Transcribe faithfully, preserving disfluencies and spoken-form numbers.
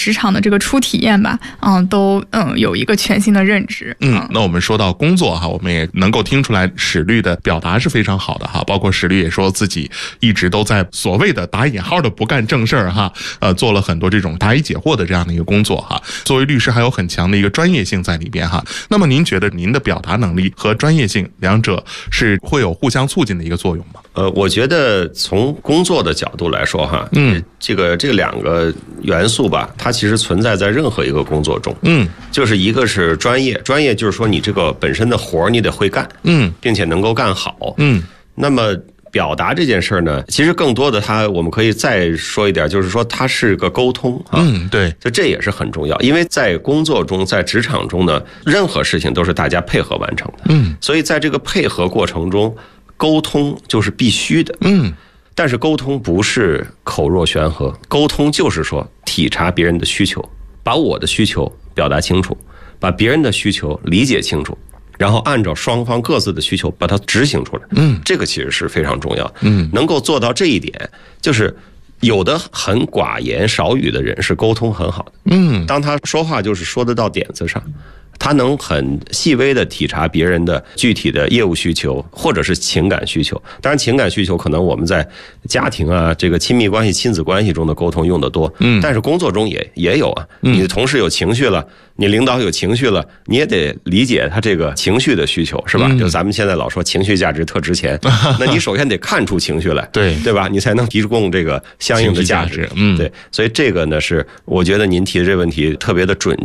职场的这个初体验吧，嗯，都嗯有一个全新的认知。 嗯，那我们说到工作哈，我们也能够听出来史律的表达是非常好的哈，包括史律也说自己一直都在所谓的打引号的不干正事儿哈，呃，做了很多这种答疑解惑的这样的一个工作哈。作为律师还有很强的一个专业性在里边哈。那么您觉得您的表达能力和专业性两者是会有互相促进的一个作用吗？ 呃，我觉得从工作的角度来说哈，嗯，这个这两个元素吧，它其实存在在任何一个工作中，嗯，就是一个是专业，专业就是说你这个本身的活儿你得会干，嗯，并且能够干好，嗯，那么表达这件事呢，其实更多的它我们可以再说一点，就是说它是个沟通啊， 嗯，对， 就这也是很重要，因为在工作中，在职场中呢，任何事情都是大家配合完成的，嗯，所以在这个配合过程中，沟通就是必须的，嗯，但是沟通不是口若悬河，沟通就是说体察别人的需求，把我的需求表达清楚，把别人的需求理解清楚，然后按照双方各自的需求把它执行出来，嗯，这个其实是非常重要，嗯，能够做到这一点，就是有的很寡言少语的人是沟通很好的，嗯，当他说话就是说得到点子上，他能很细微的体察别人的具体的业务需求或者是情感需求。当然情感需求可能我们在家庭啊这个亲密关系亲子关系中的沟通用得多，嗯，但是工作中也也有啊，你的同事有情绪了，你领导有情绪了，你也得理解他这个情绪的需求，是吧？嗯，就咱们现在老说情绪价值特值钱，那你首先得看出情绪来，对对吧？你才能提供这个相应的价值，嗯，对，所以这个呢是我觉得您提的这个问题特别的准